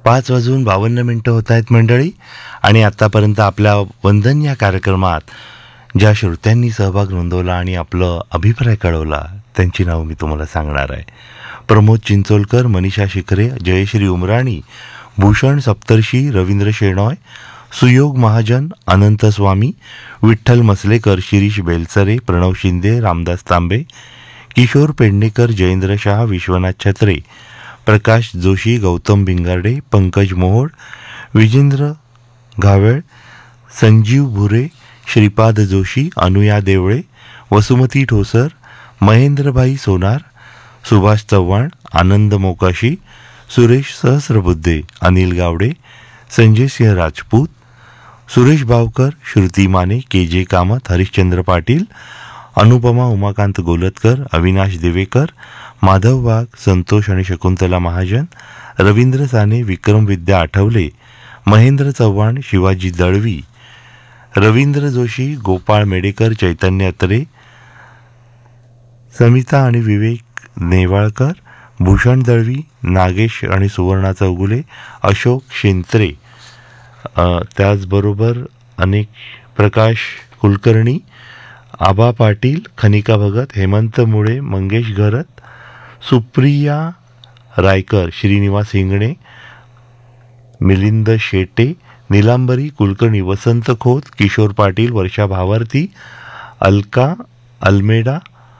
5:52 होत आहेत मंडळी. आणि आत्तापर्यंत आपल्या वंदन या कार्यक्रमात ज्या श्रोत्यांनी सहभाग नोंदवला आणि आपलं अभिप्राय कळवला त्यांची नावं मी तुम्हाला सांगणार आहे. प्रमोद चिंचोलकर, मनीषा शिखरे, जयश्री उमराणी, भूषण सप्तर्षी, रवींद्र शेणॉय, सुयोग महाजन, अनंत स्वामी, विठ्ठल मसलेकर, शिरीष बेलसरे, प्रणव शिंदे, रामदास तांबे, किशोर पेडणेकर, जयेंद्र शाह, विश्वनाथ छत्रे, प्रकाश जोशी, गौतम भिंगारडे, पंकज मोहोळ, विजेंद्र घावेळ, संजीव भुरे, श्रीपाद जोशी, अनुया देवळे, वसुमती ठोसर, महेंद्रभाई सोनार, सुभाष चव्हाण, आनंद मोकाशी, सुरेश सहस्रबुद्धे, अनिल गावडे, संजय सिंह राजपूत, सुरेश भावकर, श्रुती माने, के जे कामत, हरिश्चंद्र पाटील, अनुपमा उमाकांत गोलतकर, अविनाश देवेकर, माधव वाघ, संतोष आणि शकुंतला महाजन, रवींद्र साने, विक्रम विद्या आठवले, महेंद्र चव्हाण, शिवाजी दळवी, रवींद्र जोशी, गोपाळ मेडेकर, चैतन्य अत्रे, समिता आणि विवेक नेवाळकर, भूषण दळवी, नागेश आणि सुवर्णा चौगुले, अशोक शेंत्रे, त्याचबरोबर अनेक प्रकाश कुलकर्णी, आबा पाटील, खनिका भगत, हेमंत मुळे, मंगेश घरत, सुप्रिया रायकर, श्रीनिवास हिंगणे, मिलिंद शेटे, निलांबरी कुलकर्णी, वसंत खोत, किशोर पाटील, वर्षा भावार्थी, अलका अल्मेडा,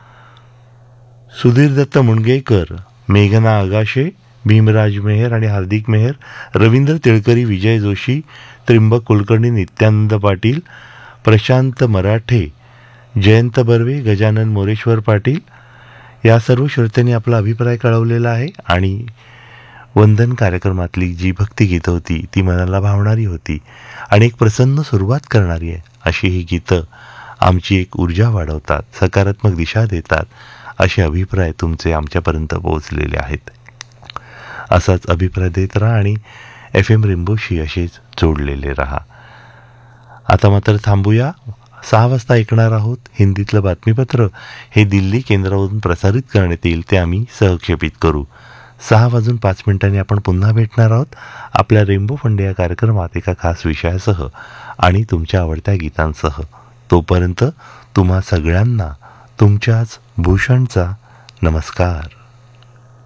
सुधीर दत्त मुणगेकर, मेघना आगाशे, भीमराज मेहर आणि हार्दिक मेहर, रवींद्र तिळकरी, विजय जोशी, त्रिंबक कुलकर्णी, नित्यानंद पाटील, प्रशांत मराठे, जयंत बर्वे, गजानन मोरेश्वर पाटील या सर्व श्रोत्यांनी आपला अभिप्राय कळवलेला आहे. आणि वंदन कार्यक्रमातली जी भक्तिगीतं होती ती मनाला भावणारी होती आणि एक प्रसन्न सुरुवात करणारी आहे. अशी ही गीतं आमची एक ऊर्जा वाढवतात, सकारात्मक दिशा देतात. असे अभिप्राय तुमचे आमच्यापर्यंत पोहोचलेले आहेत. असाच अभिप्राय देत राहा आणि FM रेनबोशी असेच जोडलेले राहा. आता मात्र थांबूया. 6 वाजता ऐकणार आहोत हिंदीतलं बातमीपत्र. हे दिल्ली केंद्रावरून प्रसारित करण्यात येईल, ते आम्ही सहक्षेपित करू. 6:05 आपण पुन्हा भेटणार आहोत आपल्या रेनबो फंडे या कार्यक्रमात एका खास विषयासह आणि तुमच्या आवडत्या गीतांसह. तोपर्यंत तुम्हा सगळ्यांना तुमच्याच भूषणचा नमस्कार.